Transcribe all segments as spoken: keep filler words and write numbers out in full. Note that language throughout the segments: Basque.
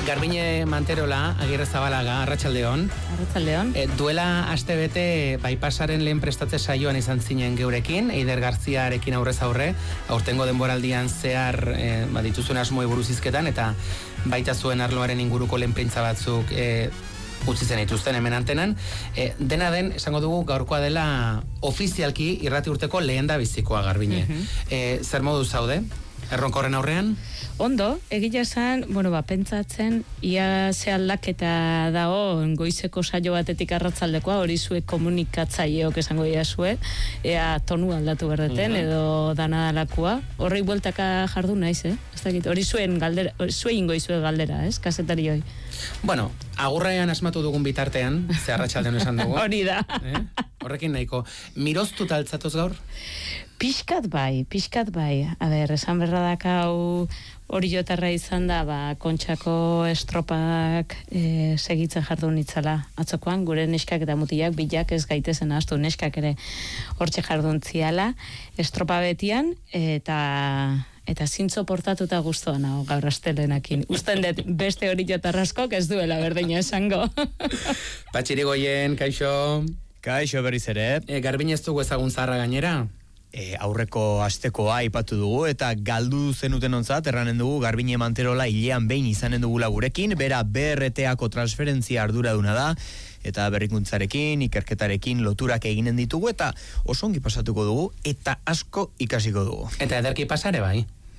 Garbine Manterola, Agirre Zabalaga, Arratsaldeon. Arratsaldeon. E, duela astebete baipasaren lehen prestatze saioan izan zinen geurekin, Eider Garziarekin aurrez aurre, aurtengo denboraldian zehar e, ba, dituzuen asmoei buruz hizketan, eta baita zuen arloaren inguruko lehen printza batzuk e, utzi zen dituzten hemen antenan. E, dena den, esango dugu, gaurkoa dela ofizialki irrati urteko lehen da bizikoa Garbine. Uh-huh. e, zer modu zaude? Erronkorren aurrean? Ondo, egia esan, bueno, ba, pentsatzen, ia ze aldaketa dago goizeko saio batetik arratsaldekoa, hori zuek komunikatzaileok esango dira zuek, ea tonu aldatu berdeten, uh-huh. edo dana dalakua. Horrei bueltaka jardu naiz, eh? Ez dakit, hori zuen galdera, zuen ingo izue galdera, ez? Kasetari hoi. Bueno, agurrean asmatu dugun bitartean, ze arratsaldean esan dugu. Hori da. Eh? Horrekin nahiko. Miroztuta altzatoz gaur? Piskat bai, piskat bai. A ber, esan berra dakau hori jotarra izan da, ba, Kontxako estropak e, segitzen jardun itzala. Atzokoan, gure neskak eta mutilak bilak ez gaitezen ahaztu, neskak ere hortxe jardun ziala, estropa betian, eta... eta zintzo portatuta guztoa nago gaur astelenakin. Usten dut beste hori jotarraskok ez duela berdina esango. Patxirigoien, kaixo. Kaixo berriz ere. E, Garbin ez dugu ezagun zarra gainera? E, aurreko astekoa aipatu dugu eta galdu zenuten ontzat, erranen dugu Garbine Manterola hilean behin izanen dugula gurekin, bera B R T-ako transferentzia arduraduna da, eta berrikuntzarekin, ikerketarekin loturak eginen ditugu, eta oso ongi pasatuko dugu, eta asko ikasiko dugu. Eta ederki pasare bai?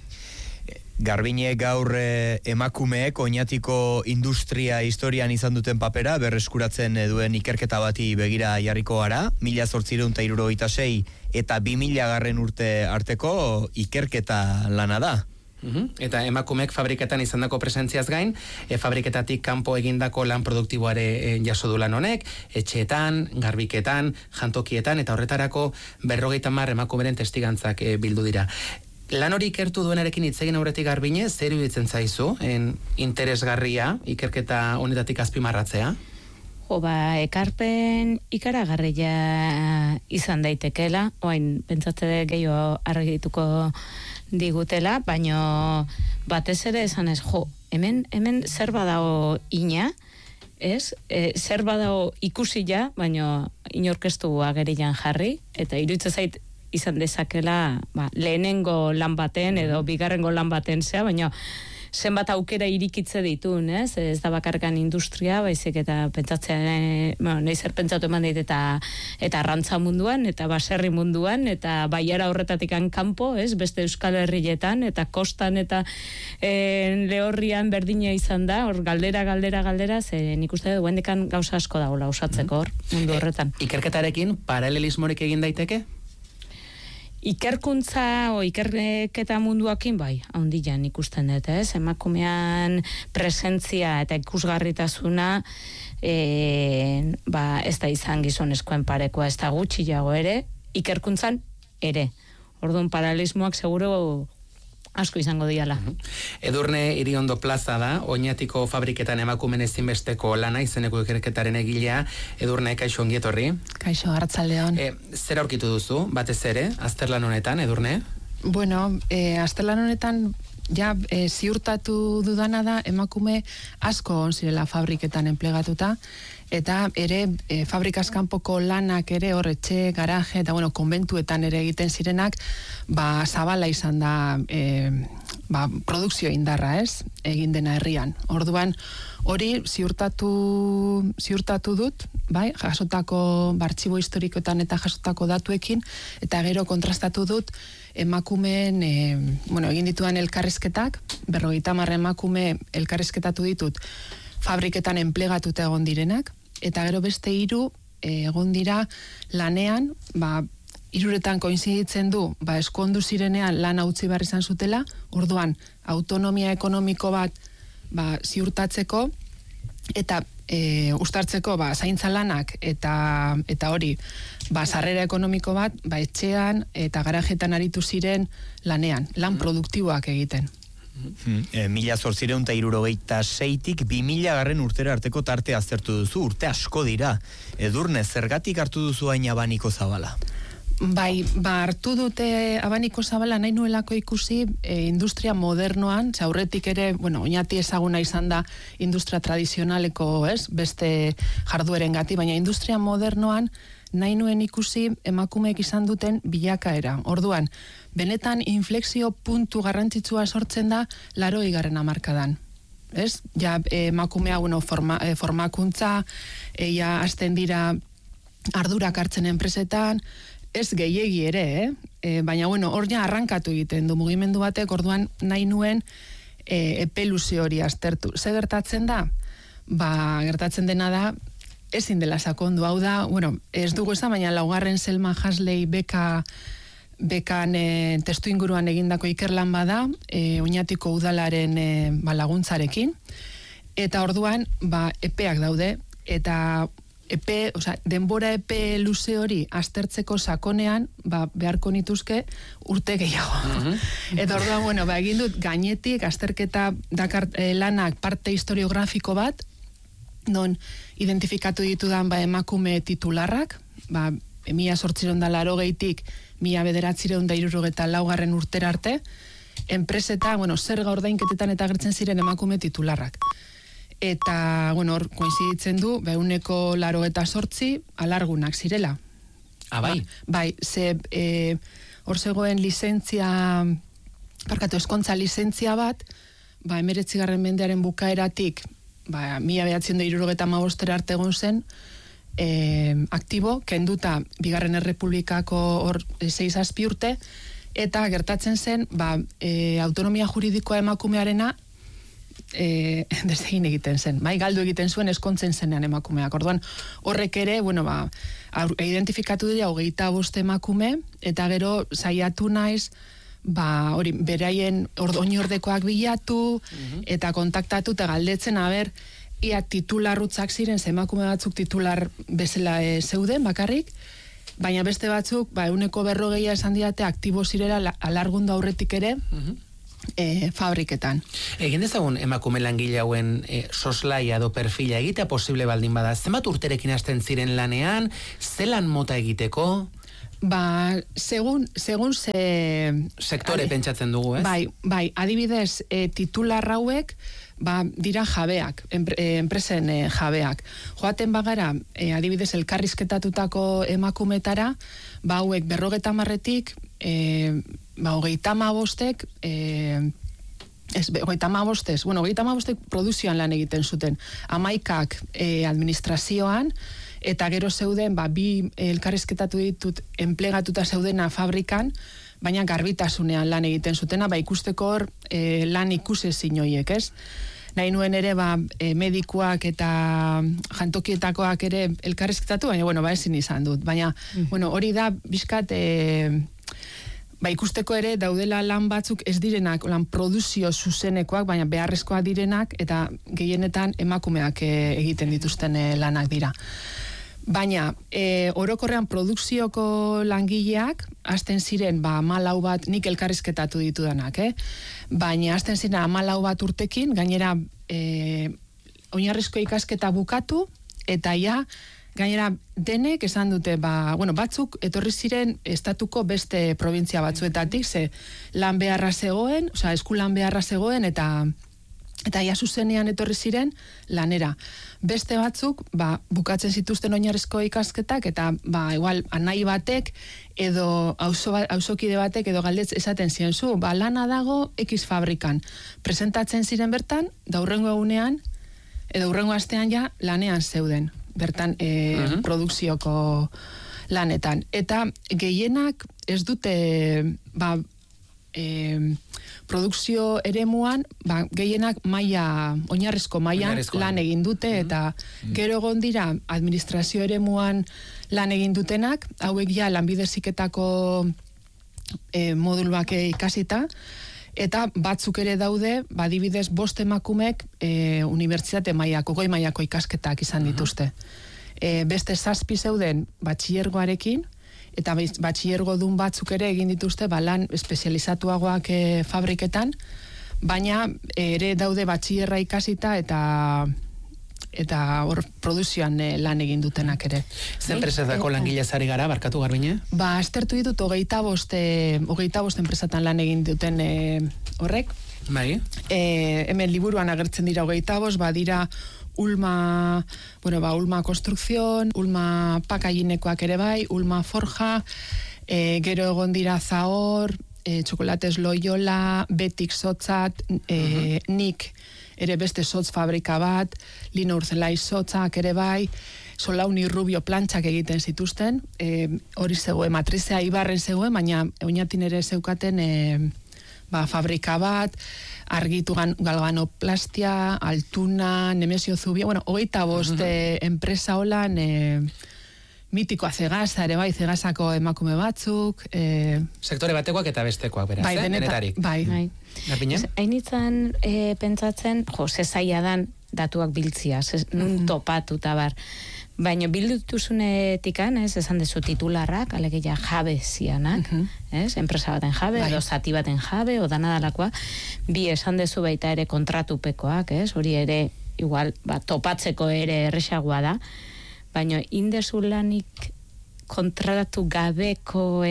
Garbine gaur eh, emakumeek oinatiko industria historian izan duten papera berreskuratzen duen ikerketa bati begira jarriko gara, mila zortzireun eta hirurogeita sei eta bi mila garren urte arteko ikerketa lana da. Uhum. Eta emakumeek fabriketan izandako presentziaz gain, e, fabriketatik kanpo egindako lan produktiboare e, jaso du lan honek, etxeetan, garbiketan, jantokietan, eta horretarako berrogeita hamar emakumeren testigantzak e, bildu dira. Lan hori ikertu duenarekin hitz egin aurretik Garbine, zer iruditzen zaizu, en, interesgarria ikerketa honetatik azpimarratzea? Jo, ba, ekarpen ikaragarria izan daitekela, oain, pentsatze gehiago argituko digutela, baino batez ere esan ez, jo, hemen, hemen zer badao ina, ez? E, zer badao ikusi ja, baino inorkestu agerian jarri, eta iruditzen zait izan dezakela, ba, lehenengo lan baten edo bigarrengo lan baten zea, baino zenbat aukera irikitze ditun, ez? Ez da bakarkan industria, baizik eta pentsatzen, e, bueno, nahi zer pentsatu eman dit, eta eta arrantza munduan, eta baserri munduan, eta baiara horretatik kanpo, ez? Beste Euskal Herrietan, eta kostan, eta e, lehorrian berdina izan da, hor galdera, galdera, galdera, ze nik uste dut, guendekan gauza asko dagoela usatzeko hor, mundu horretan. E, ikerketarekin paralelismorik egin daiteke? Ikerkuntza o ikerketa munduakin bai, handian ikusten dut, ez? Emakumean presentzia eta ikusgarritasuna e, ba, ez da izan gizonezkoen parekoa, ez da gutxiago ere, ikerkuntzan ere. Orduan paralelismoak seguro asko izango diala. Uh-huh. Edurne Iriondo Plaza da, oinatiko fabriketan emakumen ezinbesteko lana izeneko ikerketaren egilea. Edurne, kaixo ongietorri. Kaixo, arratsaldeon. E, zer aurkitu duzu, batez ere, azterlan honetan, Edurne? Bueno, e, azterlan honetan ja e, ziurtatu dudana da emakume asko on zirela fabriketan enplegatuta, eta ere e, fabrikaz kanpoko lanak ere horretxe, garaje, eta bueno, konbentuetan ere egiten zirenak, ba, zabala izan da e, ba, produkzio indarra, ez? Egin dena herrian. Orduan, hori ziurtatu, ziurtatu dut, bai, jasotako bartxibo historikoetan eta jasotako datuekin, eta gero kontrastatu dut emakumeen, e, bueno, egin dituan elkarrizketak, berrogeita hamar emakume elkarrizketatu ditut fabriketan enplegatuta egon direnak, eta gero beste hiru e, egon dira lanean, ba, hiruretan koinziditzen du, ba, eskondu zirenean lan utzi behar izan zutela, orduan, autonomia ekonomiko bat, ba, ziurtatzeko, eta e, ustartzeko, ba, zaintza lanak, eta, eta hori, ba, sarrera ekonomiko bat, ba, etxean, eta garajetan aritu ziren lanean, lan produktiboak egiten. Hmm. E, mila zortzireun eta hirurogeita seitik bi mila garren urtera arteko tarte aztertu duzu, urte asko dira. Edurne, zergatik hartu duzu hain abaniko zabala? Bai, ba, hartu dute abaniko zabala nahi nuelako ikusi e, industria modernoan, ze aurretik ere, bueno, oinati ezaguna izan da industria tradizionaleko, ez, beste jardueren gati, baina industria modernoan nahi nuen ikusi emakumeek izan duten bilakaera. Orduan, benetan inflexio puntu garrantzitsua sortzen da laroi garren hamarkadan. Ez? Ja, emakumea, bueno, forma, e, formakuntza, e, ja, hasten dira ardurak hartzen enpresetan, ez gehiegi ere, eh? E, baina, bueno, hor ja arrankatu egiten du mugimendu batek, orduan nahi nuen e, epe luze hori aztertu. Ze gertatzen da? Ba, gertatzen dena da, ezin dela sakondu, hau da, bueno, ez dugu esan, baina laugarren Selma Hasley beka bekan e, testu inguruan egindako ikerlan bada, e, Oñatiko udalaren e, ba, laguntzarekin, eta orduan, ba, epeak daude, eta epe, osea, denbora epe luze hori aztertzeko sakonean, ba, beharko nituzke urte gehiago. Mm-hmm. Eta orduan, bueno, ba, egin dut gainetik azterketa dakar eh, lanak parte historiografiko bat, non identifikatu ditudan ba, emakume titularrak, ba, mila sortziron da laro gehitik, mila bederatzireun da irurogeta laugarren urtera arte, enpreseta, bueno, zerga ordainketetan eta agertzen ziren emakume titularrak. Eta, bueno, hor, koinziditzen du, behuneko laro eta sortzi, alargunak zirela. Ah, bai? Ba, bai, ze, e, hor zegoen lizentzia, parkatu, eskontza lizentzia bat, ba, emeretzigarren mendearen bukaeratik, ba, mila behatzen da irurogeta magostera arte egon zen, e, aktibo, kenduta, bigarren errepublikako hor, seiz azpi urte, eta gertatzen zen, ba, e, autonomia juridikoa emakumearena, E, desegin egiten zen, bai, galdu egiten zuen eskontzen zenean emakumeak. Orduan, horrek ere, bueno, ba, identifikatu dira hogeita bost emakume, eta gero saiatu naiz, ba, hori, beraien oinordekoak bilatu, mm-hmm. eta kontaktatu, eta galdetzen, haber, ia titularrutzak ziren, ze emakume batzuk titular bezala e, zeuden, bakarrik, baina beste batzuk, ba, euneko berrogeia esan diate, aktibo zirela alargundu aurretik ere, mm-hmm. E, fabriketan. Egin dezagun emakume langile hauen e, soslaia edo perfila egitea posible baldin bada. Zenbat urterekin hasten ziren lanean, zelan mota egiteko? Ba, segun, segun ze... Sektore adi, pentsatzen dugu, ez? Bai, bai, adibidez, e, titular hauek, ba, dira jabeak, enpre, e, enpresen e, jabeak. Joaten bagara, e, adibidez, elkarrizketatutako emakumetara, ba, hauek berrogeta marretik, e, ba, hogeita amabostek, e, ez, hogeita amabostez, bueno, hogeita amabostek produzioan lan egiten zuten, amaikak e, administrazioan, eta gero zeuden, ba, bi elkarrizketatu ditut enplegatuta zeudena fabrikan, baina garbitasunean lan egiten zutena, ba, ikusteko hor e, lan ikusezin horiek, ez? Nahi nuen ere, ba, e, medikuak eta jantokietakoak ere elkarrizketatu, baina, bueno, ba, ezin izan dut. Baina, mm. bueno, hori da, bizkat, e, ba, ikusteko ere daudela lan batzuk ez direnak, lan produzio zuzenekoak, baina beharrezkoak direnak, eta gehienetan emakumeak e, egiten dituzten e, lanak dira. Baina, e, orokorrean produkzioko langileak, hasten ziren, ba, amalau bat, nik elkarrizketatu ditudanak, eh? Baina, hasten ziren amalau bat urtekin, gainera, e, oinarrizko ikasketa bukatu, eta ja, gainera, denek esan dute, ba, bueno, batzuk etorri ziren estatuko beste provintzia batzuetatik, ze lan beharra zegoen, osea, eskulan beharra zegoen, eta eta ja zuzenean etorri ziren lanera. Beste batzuk, ba, bukatzen zituzten oinarrizko ikasketak, eta, ba, igual, anai batek, edo auzokide batek, edo galdetz esaten ziren zu, ba, lana dago X fabrikan. Presentatzen ziren bertan, da hurrengo egunean, edo hurrengo astean ja, lanean zeuden. Bertan e, uh-huh. produkzioko lanetan. Eta gehienak ez dute, ba, e, produkzio eremuan, ba, gehienak maila, oinarrizko mailan lan egin dute, uh-huh. eta uh-huh. gero egon dira administrazio eremuan lan egin dutenak, hauek ja lanbide heziketako e, moduluak ikasita, eta batzuk ere daude, badibidez bost emakumek e, unibertsitate mailako, goi mailako ikasketak izan dituzte. E, beste zazpi zeuden batxillergoarekin, eta batxillergo dun batzuk ere egin dituzte, ba, lan espezializatuagoak e, fabriketan, baina ere daude batxillerra ikasita, eta eta hor produzioan eh, lan egin dutenak ere. Zer enpresetako langile zari gara, barkatu Garbine? Ba, aztertu ditut hogeita bost, eh, hogeita bost enpresatan lan egin duten eh, horrek. Bai. Eh, hemen liburuan agertzen dira hogeita bost, badira Ulma, bueno, ba, Ulma Konstrukzion, Ulma Pakainekoak ere bai, Ulma Forja, e, gero egon dira Zahor, e, Txokolates Loyola, Betik Sotzat, e, uh-huh. Nik ere beste sotz fabrika bat, Lino Urzelai Sotzak ere bai, Solauni Rubio plantxak egiten zituzten, e, hori zegoen, matrizea Ibarren zegoen, baina oinatin ere zeukaten e, ba, fabrika bat, argitu galvanoplastia, Altuna, Nemesio Zubia, bueno, hogeita bost uh-huh. eh, enpresa holan, eh, mitikoa Zegasa, ere bai, Zegasako emakume batzuk. Eh, Sektore batekoak eta bestekoak, beraz, bai, eh? deneta, Denetarik. Bai, bai. Hain itzan e, pentsatzen, jo, zezaia dan datuak biltzia, ze, nun uh-huh. topatuta bar. Baina bildutuzunetikan, ez, esan dezu titularrak, alegeia jabe zianak, uh-huh. ez, enpresa baten jabe, bai. Edo zati baten jabe, o danadalakoa, bi esan dezu baita ere kontratupekoak, ez, hori ere, igual, ba, topatzeko ere erresagoa da, baina indezu lanik kontratu gabeko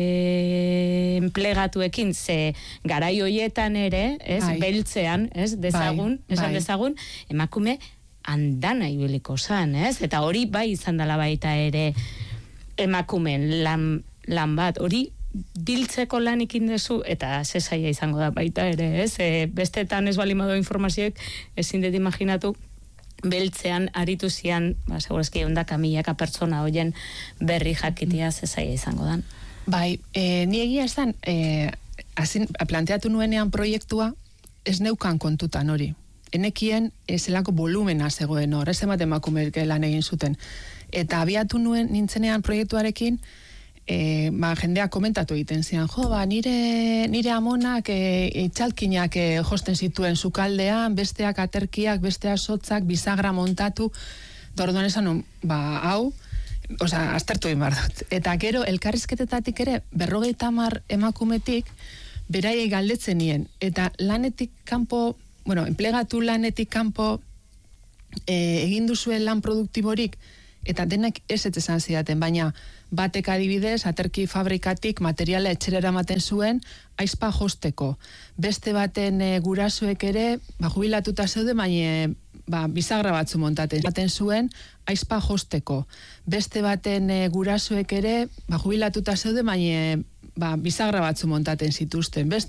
e, enplegatuekin, ze garai hoietan ere, ez, bai. Beltzean, ez, dezagun, bai. Esan bai. Dezagun, emakume, andana ibiliko zan, ez? Eta hori bai izan dela baita ere emakumen lan, lan bat, hori biltzeko lanik indezu, eta zezaia izango da baita ere, ez? E, bestetan ez balimado informazioek, ezin dut imaginatu, beltzean aritu zian, ba, segurezki ondaka milaka pertsona hoien berri jakitia zezaia izango dan. Bai, e, ni egia esan, e, azin, planteatu nuenean proiektua, ez neukan kontutan hori. Enekien zelako volumena zegoen hor, ez ematen emakumeek lan egin zuten. Eta abiatu nuen nintzenean proiektuarekin, e, ba, jendeak komentatu egiten zian, jo, ba, nire, nire amonak e, itxalkinak e, josten zituen sukaldean, besteak aterkiak, besteak sotzak, bisagra montatu, dorduan esan, ba, hau, osea, aztertu egin behar dut. Eta gero, elkarrizketetatik ere, berrogeita hamar emakumetik, beraiei galdetzen nien, eta lanetik kanpo, bueno, enplegatu lanetik kanpo e, egin duzuen lan produktiborik, eta denek ez ez esan zidaten, baina batek adibidez, aterki fabrikatik materiala etxera eramaten zuen, aizpa josteko. Beste baten e, gurasoek ere, ba, jubilatuta zeude, baina ba, bisagra batzu montaten baten zuen, aizpa josteko. Beste baten e, gurasoek ere, ba, jubilatuta zeude, baina ba, bisagra batzu montaten zituzten. Beste